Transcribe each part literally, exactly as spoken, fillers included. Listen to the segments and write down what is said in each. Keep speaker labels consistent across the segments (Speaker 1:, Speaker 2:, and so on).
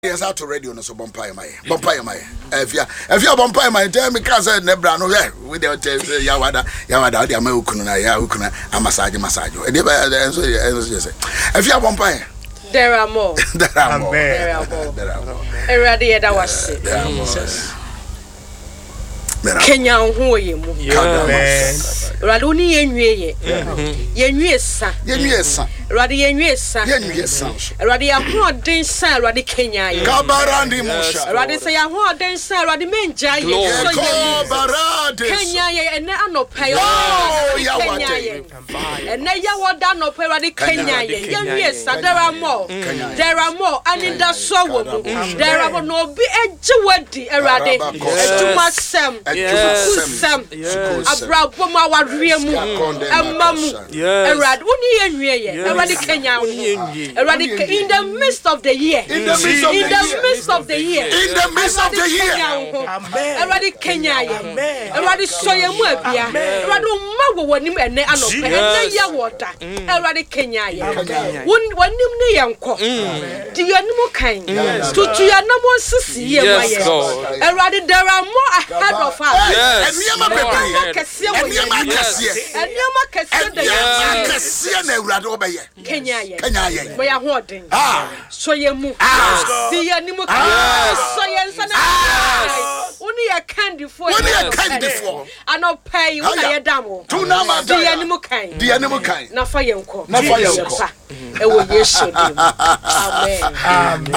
Speaker 1: Yes, how to radio no so bompire my bompire my if you if you bompire my tell me cancer nebra no with the yawada yawada the amekunu na ya ukuna a massage massage e dey so if you bompire
Speaker 2: there are more
Speaker 1: there are more
Speaker 2: there are more there are more erade da wase
Speaker 1: Jesus
Speaker 2: Kenya ho yemu erade oni yenwie ye yenwie sa
Speaker 1: yenwie sa
Speaker 2: erade yenwie sa
Speaker 1: yenwie sa
Speaker 2: erade ya ho den sa erade Kenya ye
Speaker 1: kabarandi mosha
Speaker 2: erade say ya ho den sa erade menja ye so ye
Speaker 1: kabarade
Speaker 2: Kenya ye ene anopa ye
Speaker 1: oh ya wate
Speaker 2: ene ya woda anopa erade Kenya ye yenwie sa there are more there are more anida so wo mu there are no bi ejewadi erade ejuma sem Sam, Abrabo ma wadrie mu, amamu, erad, uni yenwie ye, eradi Kenya uni, eradi in the midst of the year,
Speaker 1: in the midst of
Speaker 2: in the midst of the year,
Speaker 1: in the midst of the year,
Speaker 2: eradi Kenya ye, eradi soye mu abia, eradi umma wo nim ene anope, ene ya woda, eradi Kenya ye, won wonim ne yanko, di yanimu kan, tutu yanamo sisi ye ma ye, eradi there are more ahead of us.
Speaker 1: Yes. Eniema pepe. Eniema kese.
Speaker 2: Eniema kese de
Speaker 1: ya. Kese na Ewurade obeye.
Speaker 2: Kenya ye.
Speaker 1: Kenya ye.
Speaker 2: Boya hoden.
Speaker 1: Ah.
Speaker 2: So ye mu. Di ye ni mu. So ye nsa na. Oni ye candy for.
Speaker 1: Oni ye candy for.
Speaker 2: Ano pay you na ye damo.
Speaker 1: Tu na ma
Speaker 2: di ye ni mu kan.
Speaker 1: Di ye ni mu kan.
Speaker 2: Na fa ye nko.
Speaker 1: Na fa ye nko.
Speaker 2: E wo Yesu dim. Amen.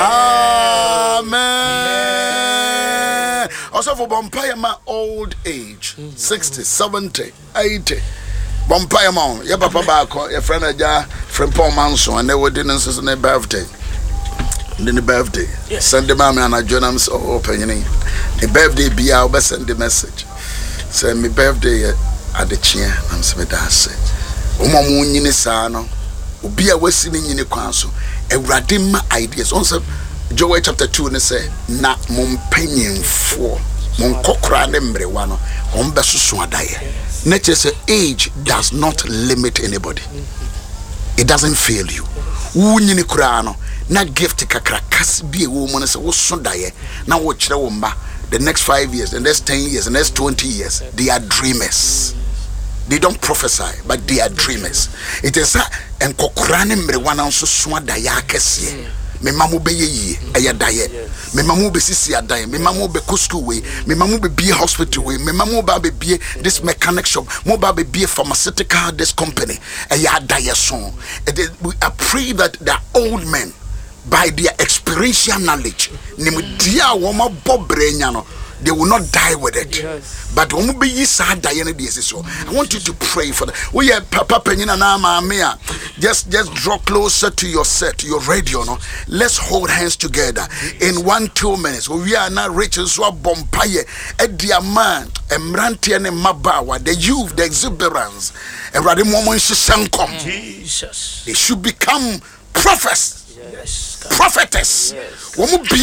Speaker 1: Amen. Also for Bompire ma old age, sixty, seventy, eighty. Bompire ma, your papa back, your friend Aja, friend Paul Manson, and they were dinner on their birthday. Then the birthday. Send the mammy and I join them so open. The birthday be our best send the message. Send me birthday at the chair. I'm saying that's it. Uma Munini Sano, Ubi a Westin in the council, a Radima ideas. Also, Joel chapter two and say, na mumpenyin for Monkokra nembre wano, ombesu swadaye. Nature say age does not limit anybody. It doesn't fail you. Unyini kurano, na gift kakra kasi be a woman say, what's swadaye, na watch the womba, the next five years, the next ten years, the next twenty years, they are dreamers. They don't prophesy, but they are dreamers. It is a and kokurane mrewana so swadaye akesi. Me mamu be ye aya daye me mamu be sisi adaye me mamu be school way me mamu be be hospital way me mamu ba be be this mechanic shop mo ba be be pharmaceutical this company aya daye so I pray that the old men by their experiential knowledge nim dia wo ma bobrenya no they will not die with it. Yes. But when we be sad dying so I want you to pray for that. We are Papa Penina na Mia. Just just draw closer to your set, your radio. No, let's hold hands together in one two minutes. We are now reaching so bompaye a dear man, a mrantian and mabawa, the youth, the exuberance, and Radimon Jesus. They should become prophets, yes, prophetess. Yes.